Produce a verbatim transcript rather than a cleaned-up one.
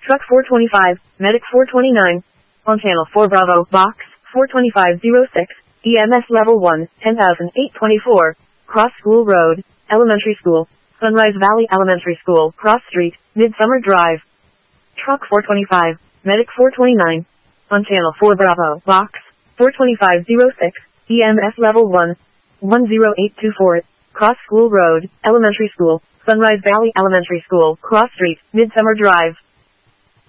Truck four twenty-five, Medic four twenty-nine. On Channel four Bravo, Box four twenty-five oh six, E M S Level one, ten thousand eight hundred twenty-four. Cross School Road, Elementary School. Sunrise Valley Elementary School, Cross Street, Midsummer Drive. Truck four twenty-five, Medic four twenty-nine. On Channel four Bravo, Box four twenty-five oh six, E M S Level one, one oh eight two four. Cross School Road, Elementary School. Sunrise Valley Elementary School, Cross Street, Midsummer Drive.